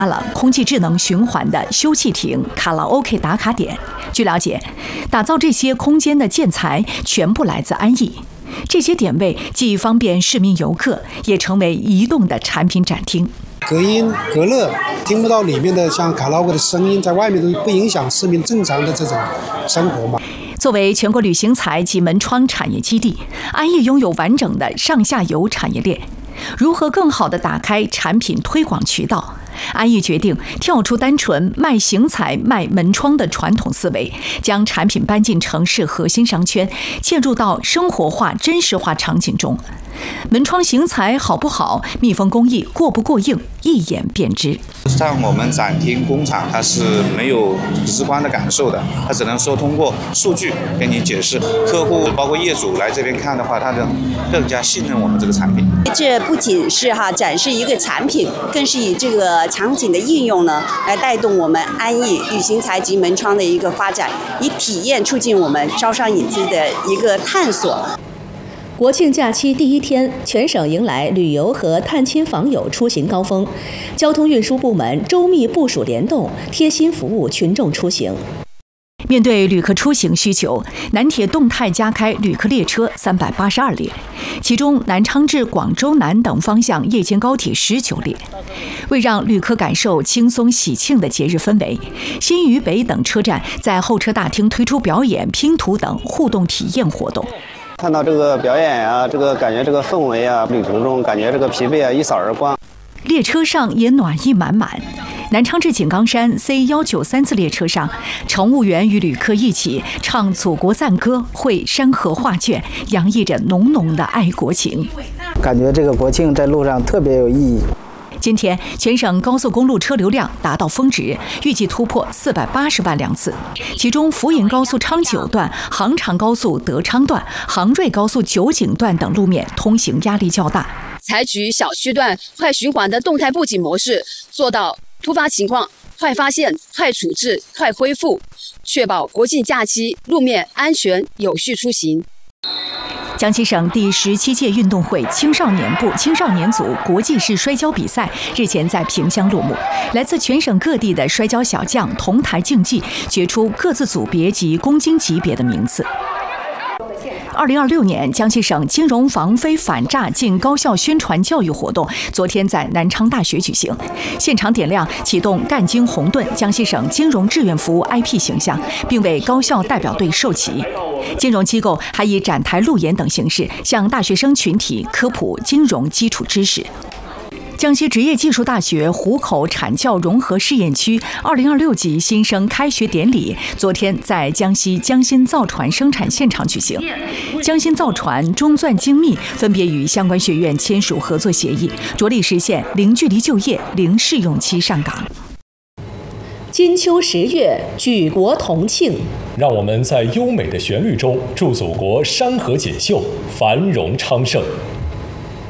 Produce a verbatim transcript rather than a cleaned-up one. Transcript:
了空气智能循环的休憩亭、卡拉 OK 打卡点。据了解，打造这些空间的建材全部来自安逸。这些点位既方便市民游客，也成为移动的产品展厅。 隔音隔热，听不到里面的像卡拉 OK 的声音，在外面都不影响市民正常的这种生活嘛。 作为全国旅行材及门窗产业基地，安逸拥有完整的上下游产业链。如何更好地打开产品推广渠道？安逸决定跳出单纯卖型材、卖门窗的传统思维，将产品搬进城市核心商圈，切入到生活化、真实化场景中。门窗型材好不好，密封工艺过不过硬，一眼便知。 像我们展厅工厂，它是没有直观的感受的，它只能说通过数据给你解释。客户包括业主来这边看的话，他能更加信任我们这个产品。 这不仅是哈展示一个产品，更是以这个场景的应用呢，来带动我们安逸旅行材及门窗的一个发展，以体验促进我们招商引资的一个探索。 国庆假期第一天，全省迎来旅游和探亲访友出行高峰，交通运输部门周密部署联动，贴心服务群众出行。 面对旅客出行需求，南铁动态加开旅客列车三百八十二列，其中南昌至广州南等方向夜间高铁十九列。为让旅客感受轻松喜庆的节日氛围，新渝北等车站在候车大厅推出表演、拼图等互动体验活动。 看到这个表演呀、啊，这个感觉这个氛围啊，旅途中感觉这个疲惫啊一扫而光。 列车上也暖意满满。南昌至井冈山 C 一九三次列车上，乘务员与旅客一起唱祖国赞歌，绘山河画卷，洋溢着浓浓的爱国情。 感觉这个国庆在路上特别有意义。 今天全省高速公路车流量达到峰值，预计突破四百八十万辆次。其中，福银高速昌九段、杭长高速德昌段、杭瑞高速九井段等路面通行压力较大， 采取小区段快循环的动态布景模式，做到突发情况快发现、快处置、快恢复，确保国庆假期路面安全有序出行。 江西省第十七届运动会青少年部青少年组国际式摔跤比赛日前在萍乡落幕，来自全省各地的摔跤小将同台竞技，决出各自组别及公斤级别的名次。二零二六年江西省金融防非反诈进高校宣传教育活动昨天在南昌大学举行，现场点亮启动赣金红盾江西省金融志愿服务 I P 形象，并为高校代表队授旗。金融机构还以展台路演等形式向大学生群体科普金融基础知识。江西职业技术大学湖口产教融合试验区二零二六级新生开学典礼昨天在江西江新造船生产现场举行。江新造船、中钻精密分别与相关学院签署合作协议，着力实现零距离就业、零试用期上岗。 金秋十月，举国同庆， 让我们在优美的旋律中祝祖国山河锦绣、繁荣昌盛。